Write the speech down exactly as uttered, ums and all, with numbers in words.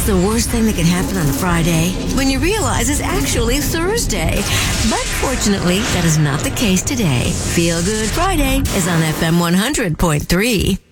the worst thing that can happen on a Friday? When you realize it's actually Thursday. But fortunately, that is not the case today. Feel Good Friday is on F M one hundred point three.